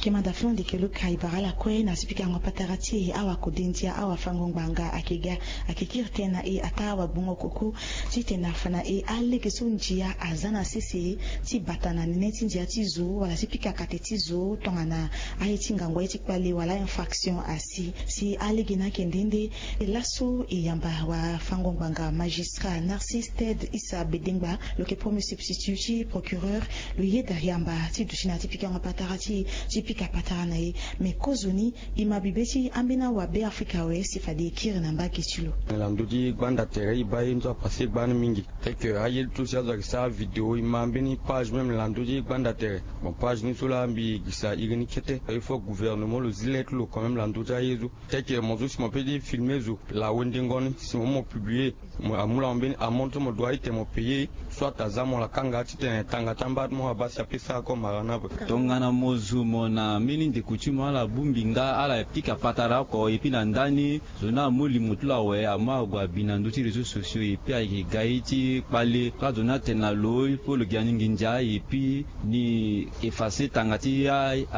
kema da fundi kelu kaibara la kwe na sipika ngopatarati awa kudentia awa fangongbanga akiga akikir tena atawa bungo kuku ti tena fana ale kesunjia azana sisi ti batana neti njia ti zo wala sipika kateti zo tongana ayetinga ngwa eti kwale wala infraction asi si ale gina kendende lasso yamba wa fangongbanga magistrat Narcisse Ted Issa Bedengba le ke premier substitut procureur le yeda yamba ti dushina tipika ngopatarati tipika patarana me kozoni imabibeti ambina wa be Afrika we sifadi kire na mbaki chulo la ndudi gbanda tere ibayi ndo passer gban mingi que ayel tout ça avec ça vidéo imambini page même la ndudi gbanda tere bon page ni sula mbi gisa igni kete il faut gouvernement le zilet lo quand même la ndudi ayezu que mon zo si mon peut filmer zo la wendingoni si mon publier amula ambini amonto mo doit être mon payer soit azamo la kanga tite tanga tamba mo abasi apesa ko marana tongana mozu mona mini de kuchima la bumbinga ala pika patara ko epina ndani zona muli mutula we ama gwa binandu ti réseaux sociaux et puis avec gaiti pale ka zona tenalo pour le ganingi nja et puis ni effacer tangati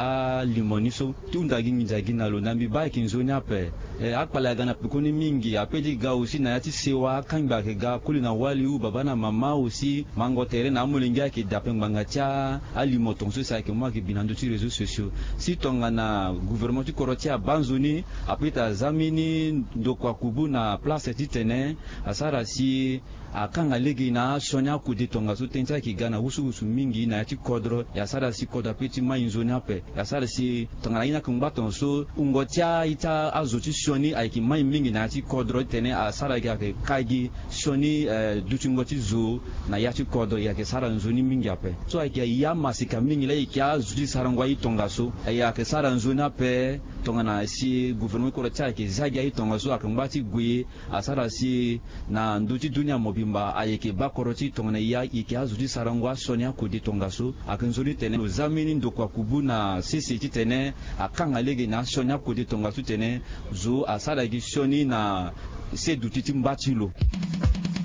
a limoniso tunda ginja ginalo nambi ba kinzoni ape akpala gana pekoni mingi apedi ga aussi na yati sewa kanga ke ga kulina wali u baba na mama aussi mango tere na mulinga ki dapenganga tia alimoton so sa ke moi ki binandu ti réseaux sociaux si tongana gouvernement ti korotia banzoni apita zamini ndokwa kubu na place titene asara si akanga legi na sonya kude tonga so tenza ki gana usu mingi na ti kodro ya sara si koda peti mainzoni ape ya sara si tongana ina kumbaton so ungotia ita azoti soni aiki mai mingi na ti kodro tene asara ga ke kagi soni dutingoti zo na ya ti kodro ya ke sara nzoni mingi ape so aiki ya masika mingi la iki azuti sara ngwa itonga so ya ke sara nzoni ape tongana si gouvernement ko ta ke zaga itonga so akambati gwe asara si na nduti dunia mobimba ayeke bakoroti tongana ya iki azuti sara ngwa sonia ko di tonga so akanzoni tene zamini ndokwa kubu na sisi tene akanga lege na sonia ko di tonga so tene zo asara gi soni na se duti timbachilo